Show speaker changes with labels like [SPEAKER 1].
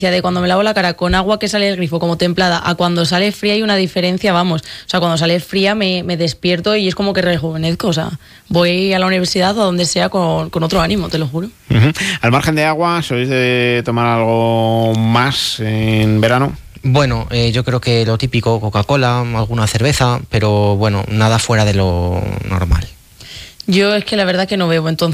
[SPEAKER 1] de cuando me lavo la cara con agua que sale del grifo como templada a cuando sale fría hay una diferencia, vamos. O sea, cuando sale fría me despierto y es como que rejuvenezco. O sea, voy a la universidad o a donde sea con otro ánimo, te lo juro.
[SPEAKER 2] Uh-huh. Al margen de agua, ¿sois de tomar algo más en verano?
[SPEAKER 3] Bueno, yo creo que lo típico, Coca-Cola, alguna cerveza, pero bueno, nada fuera de lo normal.
[SPEAKER 1] Yo es que la verdad que no bebo, entonces